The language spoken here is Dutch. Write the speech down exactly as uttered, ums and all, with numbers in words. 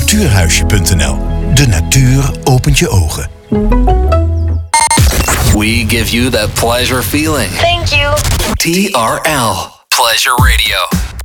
natuurhuisje punt n l. De natuur opent je ogen. We give you that pleasure feeling. Thank you. T R L. Pleasure Radio.